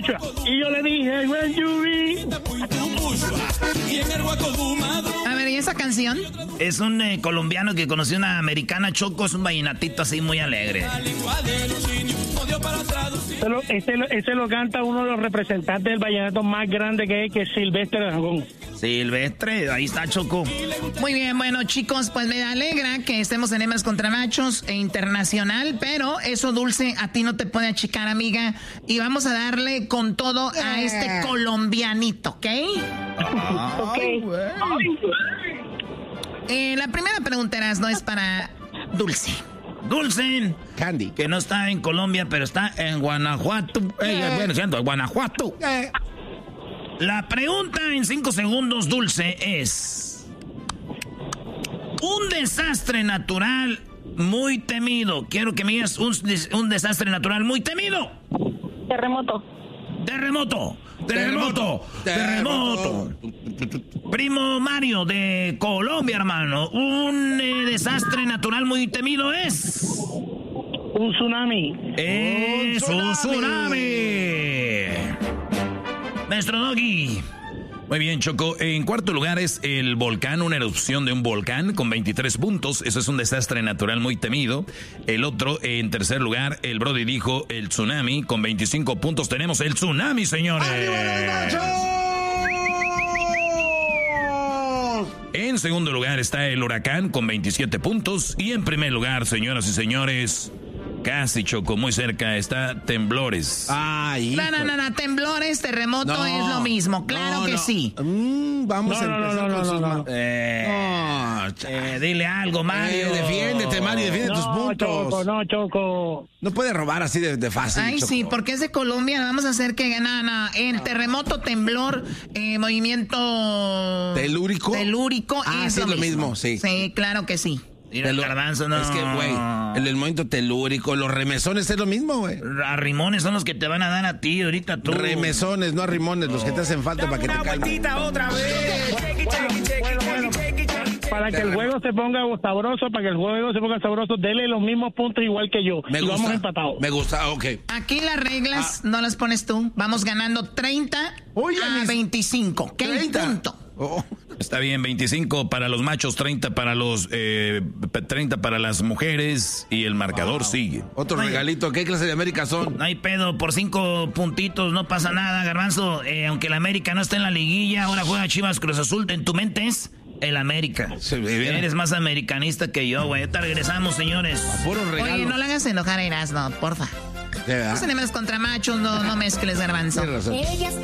mucha. Y yo le dije, when you be... A ver, ¿y esa canción? Es un colombiano que conoció una americana, Choco, es un vallenatito así muy alegre. Ese lo canta uno de los representantes del vallenato más grande que es Silvestre Dangond. Silvestre, ahí está, Choco. Muy bien, bueno, chicos, pues me alegra que estemos en Hembras contra Machos internacional, pero eso, Dulce, a ti no te puede achicar, amiga. Y vamos a darle con todo a este colombianito, ¿ok? La primera pregunta, no es para Dulce. Dulce, Candy, que no está en Colombia, pero está en Guanajuato. Bueno, siento, Guanajuato. La pregunta en 5 segundos, Dulce, es... un desastre natural muy temido. Quiero que me digas un desastre natural muy temido. Terremoto. Primo Mario de Colombia, hermano. Un desastre natural muy temido es... un tsunami. Es un tsunami. Maestro Doggy. Muy bien, Choco. En cuarto lugar es el volcán, una erupción de un volcán con 23 puntos. Eso es un desastre natural muy temido. El otro, en tercer lugar, el Brody dijo el tsunami con 25 puntos. Tenemos el tsunami, señores. ¡Arriba los machos! En segundo lugar está el huracán con 27 puntos. Y en primer lugar, señoras y señores... casi, Choco, muy cerca, está temblores. Ay, no, temblores, terremoto es lo mismo, claro que sí. Vamos a empezar con sus... Dile algo, Mario. Defiéndete, Mario, defiende tus puntos. Choco. No puede robar así de fácil, Ay, Choco. sí, porque es de Colombia, vamos a hacer que gana. El terremoto, temblor, movimiento... ¿Telúrico? Es lo mismo, sí. Sí, claro que sí. Mira, el garbanzo, no. Es que, güey, el movimiento telúrico, los remesones es lo mismo, güey. Arrimones son los que te van a dar a ti ahorita, tú. Remesones, no arrimones, los que te hacen falta para que te calmen. Otra vez. Para que el juego se ponga sabroso, dele los mismos puntos igual que yo. Me gusta. Vamos empatados. Me gusta, ok. Aquí las reglas no las pones tú. Vamos ganando 30 a 25. ¿Qué 30. punto? Está bien, 25 para los machos, 30 para los 30 para las mujeres y el marcador sigue. Otro regalito, ¿qué clase de América son? No hay pedo, por 5 puntitos no pasa nada, Garbanzo. Aunque el América no está en la liguilla, ahora juega Chivas Cruz Azul, en tu mente es el América. Sí, eres más americanista que yo, güey. Ahorita regresamos, señores. Oye, no le hagas enojar a Erasmo, porfa. Tenemos contra machos, no mezcles, Garbanzo. Tienes razón. Ella está